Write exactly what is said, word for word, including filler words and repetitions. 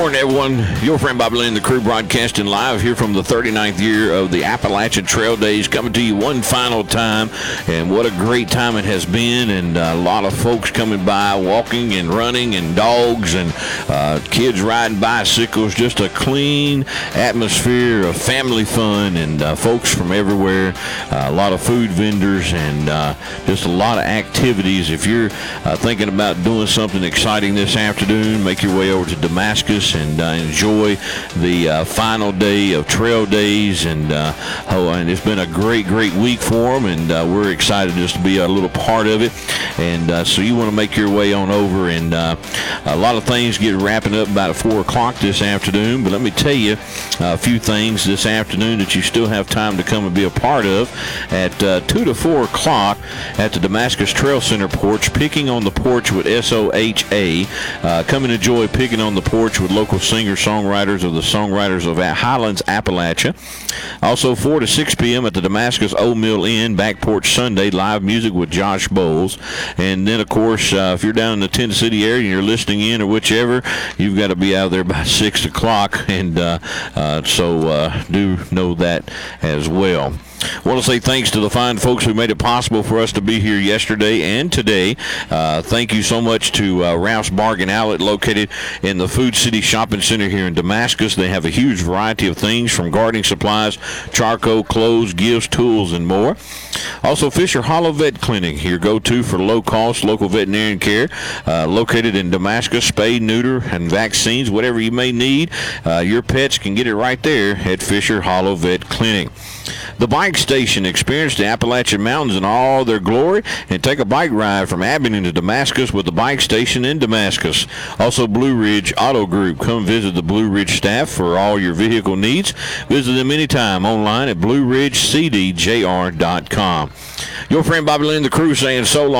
morning, everyone. Your friend Bobby Lynn, the crew, broadcasting live here from the thirty-ninth year of the Appalachian Trail Days, coming to you one final time. And what a great time it has been, and a lot of folks coming by, walking and running, and dogs and uh, kids riding bicycles. Just a clean atmosphere of family fun, and uh, folks from everywhere. Uh, a lot of food vendors, and uh, just a lot of activities. If you're uh, thinking about doing something exciting this afternoon, make your way over to Damascus and uh, enjoy the uh, final day of Trail Days. And uh, oh, and it's been a great, great week for them, and uh, we're excited just to be a little part of it. And uh, so you want to make your way on over, and uh, a lot of things get wrapping up about at four o'clock this afternoon. But let me tell you a few things this afternoon that you still have time to come and be a part of. At uh, two to four o'clock at the Damascus Trail Center porch, Picking on the Porch with S O H A. Uh, come and enjoy Picking on the Porch with local singer-songwriters of the Songwriters of Highlands, Appalachia. Also, four to six p.m. at the Damascus Old Mill Inn, Back Porch Sunday, live music with Josh Bowles. And then, of course, uh, if you're down in the Tent City area and you're listening in or whichever, you've got to be out there by six o'clock. And uh, uh, so uh, do know that as well. I want to say thanks to the fine folks who made it possible for us to be here yesterday and today. Uh, thank you so much to uh, Ralph's Bargain Outlet, located in the Food City Shopping Center here in Damascus. They have a huge variety of things, from gardening supplies, charcoal, clothes, gifts, tools, and more. Also, Fisher Hollow Vet Clinic, your go-to for low-cost local veterinarian care, uh, located in Damascus. Spay, neuter, and vaccines, whatever you may need, uh, your pets can get it right there at Fisher Hollow Vet Clinic. The Bike Station. Experience the Appalachian Mountains in all their glory and take a bike ride from Abingdon to Damascus with the Bike Station in Damascus. Also, Blue Ridge Auto Group. Come visit the Blue Ridge staff for all your vehicle needs. Visit them anytime online at blue ridge c d j r dot com. Your friend Bobby Lynn, the crew, saying so long.